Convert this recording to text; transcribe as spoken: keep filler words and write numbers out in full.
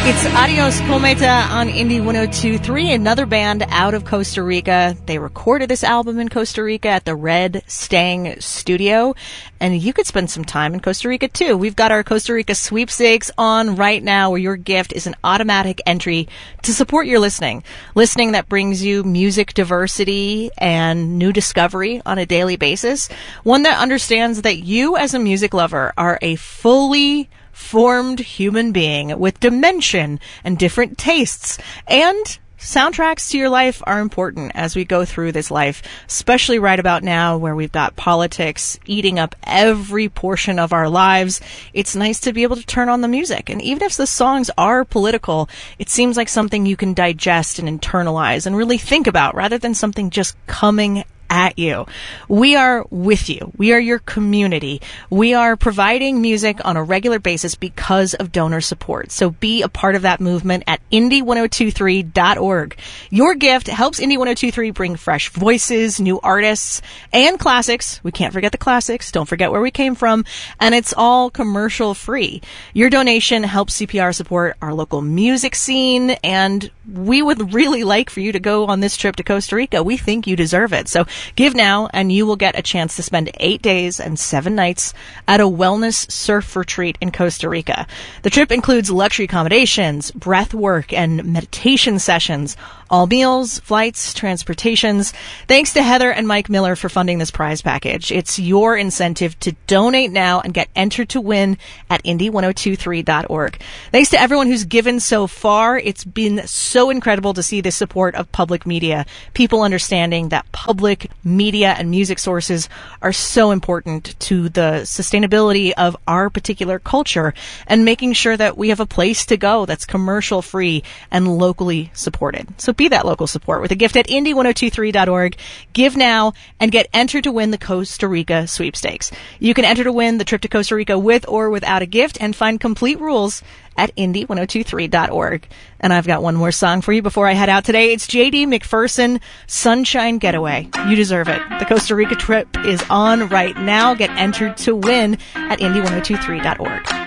It's Adios Cometa on Indie one oh two point three, another band out of Costa Rica. They recorded this album in Costa Rica at the Red Stang Studio, and you could spend some time in Costa Rica too. We've got our Costa Rica sweepstakes on right now, where your gift is an automatic entry to support your listening. Listening that brings you music diversity and new discovery on a daily basis. One that understands that you as a music lover are a fully formed human being with dimension and different tastes, and soundtracks to your life are important as we go through this life, especially right about now where we've got politics eating up every portion of our lives. It's nice to be able to turn on the music, and even if the songs are political, it seems like something you can digest and internalize and really think about rather than something just coming at you. We are with you. We are your community. We are providing music on a regular basis because of donor support. So be a part of that movement at indie one oh two three dot org. Your gift helps Indie one oh two point three bring fresh voices, new artists, and classics. We can't forget the classics. Don't forget where we came from. And it's all commercial free. Your donation helps C P R support our local music scene, and we would really like for you to go on this trip to Costa Rica. We think you deserve it. So give now, and you will get a chance to spend eight days and seven nights at a wellness surf retreat in Costa Rica. The trip includes luxury accommodations, breath work, and meditation sessions, all meals, flights, transportations. Thanks to Heather and Mike Miller for funding this prize package. It's your incentive to donate now and get entered to win at indie one oh two three dot org. Thanks to everyone who's given so far. It's been so incredible to see the support of public media, people understanding that public media and music sources are so important to the sustainability of our particular culture, and making sure that we have a place to go that's commercial free and locally supported. So be that local support with a gift at indie one oh two three dot org. Give now and get entered to win the Costa Rica sweepstakes. You can enter to win the trip to Costa Rica with or without a gift, and find complete rules at indie one oh two three dot org. And I've got one more song for you before I head out today. It's J D McPherson, Sunshine Getaway. You deserve it. The Costa Rica trip is on right now. Get entered to win at indie one oh two three dot org.